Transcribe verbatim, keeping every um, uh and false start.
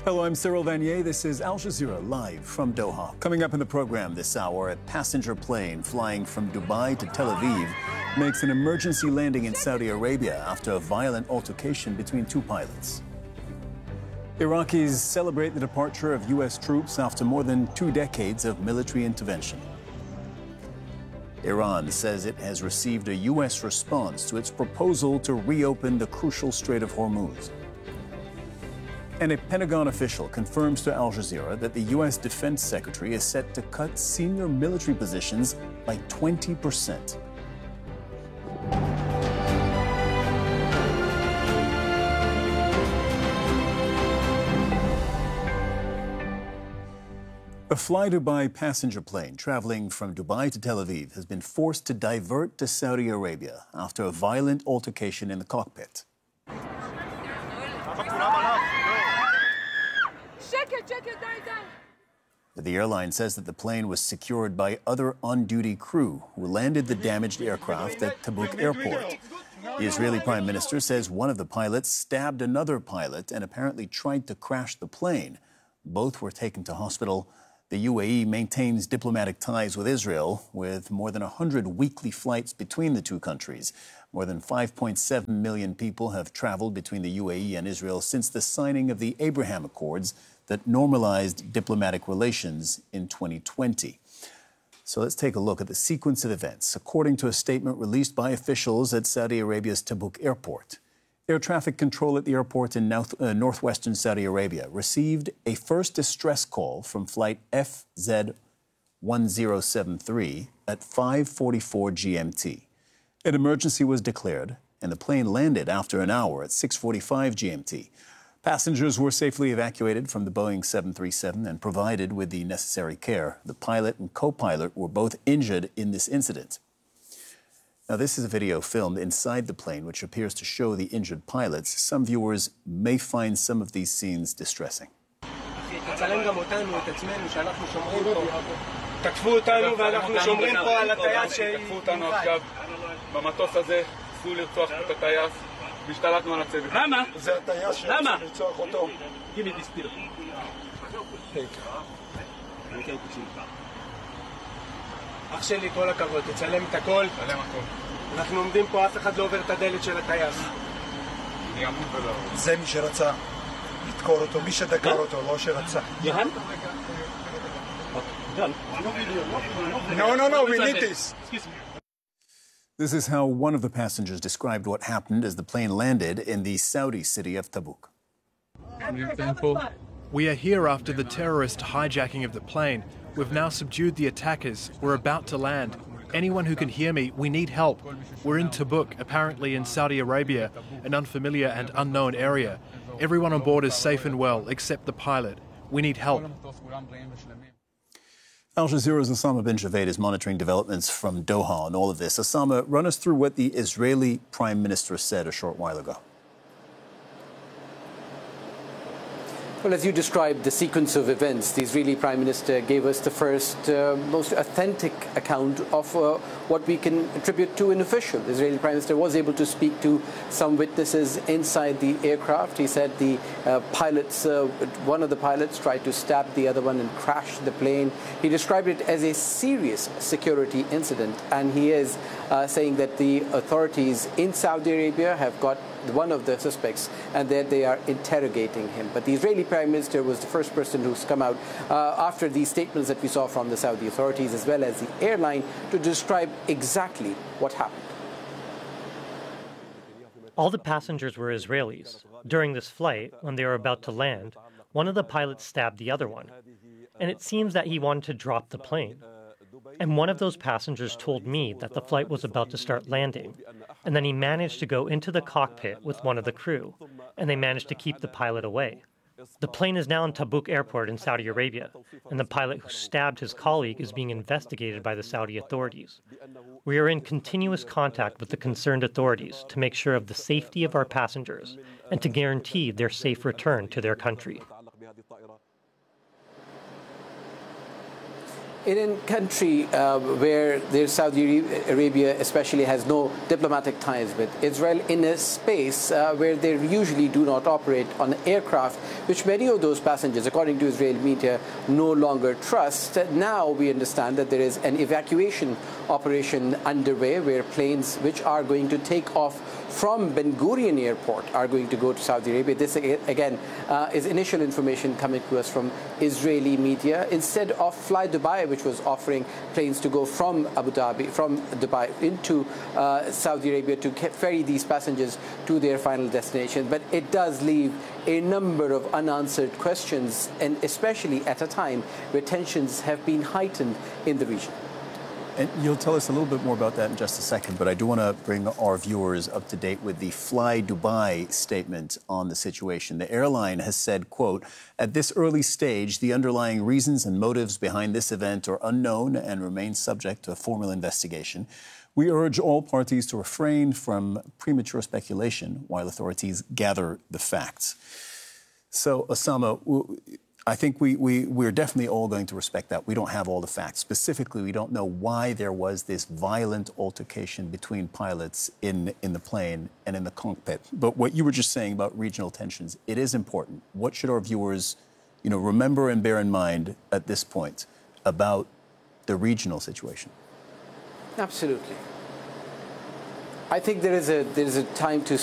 Hello, I'm Cyril Vanier. This is Al Jazeera live from Doha. Coming up in the program this hour, a passenger plane flying from Dubai to Tel Aviv makes an emergency landing in Saudi Arabia after a violent altercation between two pilots. Iraqis celebrate the departure of U S troops after more than two decades of military intervention. Iran says it has received a U S response to its proposal to reopen the crucial Strait of Hormuz. And a Pentagon official confirms to Al Jazeera that the U S Defense Secretary is set to cut senior military positions by twenty percent. A fly-Dubai passenger plane traveling from Dubai to Tel Aviv has been forced to divert to Saudi Arabia after a violent altercation in the cockpit. The airline says that the plane was secured by other on-duty crew who landed the damaged aircraft at Tabuk airport. The Israeli Prime Minister says one of the pilots stabbed another pilot and apparently tried to crash the plane. Both were taken to hospital. The U A E maintains diplomatic ties with Israel, with more than one hundred weekly flights between the two countries. More than five point seven million people have traveled between the U A E and Israel since the signing of the Abraham Accords that normalized diplomatic relations in twenty twenty. So let's take a look at the sequence of events. According to a statement released by officials at Saudi Arabia's Tabuk airport, air traffic control at the airport in north, uh, northwestern Saudi Arabia received a first distress call from flight F Z one zero seven three at five forty-four G M T. An emergency was declared, and the plane landed after an hour at six forty-five G M T. Passengers were safely evacuated from the Boeing seven thirty-seven and provided with the necessary care. The pilot and co-pilot were both injured in this incident. Now, this is a video filmed inside the plane, which appears to show the injured pilots. Some viewers may find some of these scenes distressing. והשתלטנו על הצוות. למה? זה הטייס שרצה לרצוח אותו. גימי דיספיר. אח שלי, כל הכבוד, תצלם את הכל. תצלם הכל. אנחנו עומדים פה, אף אחד לא עובר את הדלת של הטייס. אני אמות ולא. זה מי שרצה לדקור אותו, מי שדקר אותו, לא שרצה. יהן? No, no, no, we need this. This is how one of the passengers described what happened as the plane landed in the Saudi city of Tabuk. We are here after the terrorist hijacking of the plane. We've now subdued the attackers. We're about to land. Anyone who can hear me, we need help. We're in Tabuk, apparently in Saudi Arabia, an unfamiliar and unknown area. Everyone on board is safe and well, except the pilot. We need help. Al Jazeera's Osama bin Javed is monitoring developments from Doha on all of this. Osama, run us through what the Israeli Prime Minister said a short while ago. Well, as you described the sequence of events, the Israeli Prime Minister gave us the first, uh, most authentic account of uh, what we can attribute to an official. The Israeli Prime Minister was able to speak to some witnesses inside the aircraft. He said the uh, pilots, uh, one of the pilots tried to stab the other one and crash the plane. He described it as a serious security incident, and he is uh, saying that the authorities in Saudi Arabia have got one of the suspects and that they are interrogating him. But the Israeli Prime Minister was the first person who's come out uh, after these statements that we saw from the Saudi authorities as well as the airline to describe exactly what happened. All the passengers were Israelis. During this flight, when they were about to land, one of the pilots stabbed the other one. And it seems that he wanted to drop the plane. And one of those passengers told me that the flight was about to start landing. And then he managed to go into the cockpit with one of the crew, and they managed to keep the pilot away. The plane is now in Tabuk airport in Saudi Arabia, and the pilot who stabbed his colleague is being investigated by the Saudi authorities. We are in continuous contact with the concerned authorities to make sure of the safety of our passengers and to guarantee their safe return to their country. In a country uh, where the Saudi Arabia especially has no diplomatic ties with Israel, in a space uh, where they usually do not operate on aircraft which many of those passengers, according to Israeli media, no longer trust. Now we understand that there is an evacuation operation underway where planes which are going to take off from Ben Gurion Airport are going to go to Saudi Arabia. This, again, uh, is initial information coming to us from Israeli media. Instead of Fly Dubai, which was offering planes to go from Abu Dhabi, from Dubai into uh, Saudi Arabia to ferry these passengers to their final destination. But it does leave a number of unanswered questions, and especially at a time where tensions have been heightened in the region. And you'll tell us a little bit more about that in just a second, but I do want to bring our viewers up to date with the Fly Dubai statement on the situation. The airline has said, quote, "At this early stage, the underlying reasons and motives behind this event are unknown and remain subject to a formal investigation. We urge all parties to refrain from premature speculation while authorities gather the facts." So, Osama, I think we, we, we're definitely all going to respect that. We don't have all the facts. Specifically, we don't know why there was this violent altercation between pilots in, in the plane and in the cockpit. But what you were just saying about regional tensions, it is important. What should our viewers, you know, remember and bear in mind at this point about the regional situation? Absolutely. I think there is a, there is a time to